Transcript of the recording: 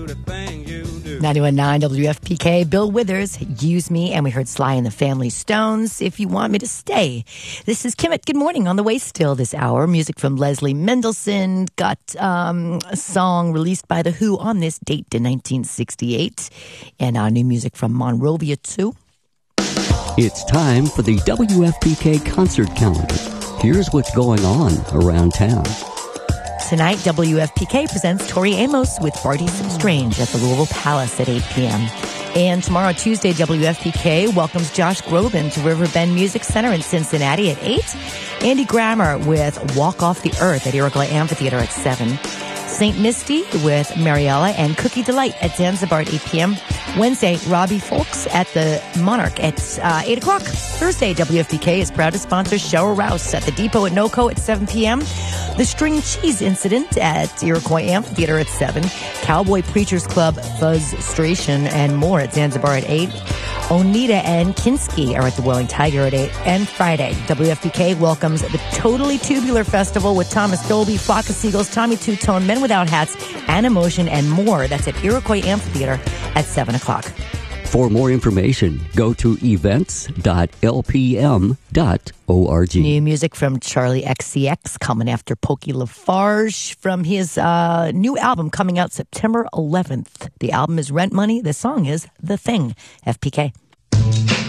91.9 WFPK, Bill Withers, Use Me, and we heard Sly and the Family Stones, If You Want Me to Stay. This is Kim at Good Morning on the way still this hour. Music from Leslie Mendelssohn, got a song released by The Who on this date in 1968, and new music from Monrovia too. It's time for the WFPK concert calendar. Here's what's going on around town. Tonight, WFPK presents Tori Amos with Barty Strange at the Louisville Palace at 8 p.m. And tomorrow, Tuesday, WFPK welcomes Josh Groban to Riverbend Music Center in Cincinnati at 8. Andy Grammer with Walk Off the Earth at Iroquois Amphitheater at 7. St. Misty with Mariella and Cookie Delight at Zanzibar at 8 p.m. Wednesday, Robbie Folks at the Monarch at 8 o'clock. Thursday, WFPK is proud to sponsor Cheryl Rouse at the Depot at NoCo at 7 p.m. The String Cheese Incident at Iroquois Amphitheater at 7. Cowboy Preachers Club, Fuzzstration, and more at Zanzibar at 8. Onita and Kinski are at the Welling Tiger at 8. And Friday, WFPK welcomes the Totally Tubular Festival with Thomas Dolby, Flock of Seagulls, Tommy Two Tone, Men Without Hats, Animotion, and more. That's at Iroquois Amphitheater at 7 o'clock. For more information, go to events.lpm.org. New music from Charlie XCX coming after Pokey Lafarge from his new album coming out September 11th. The album is Rent Money. The song is The Thing. FPK.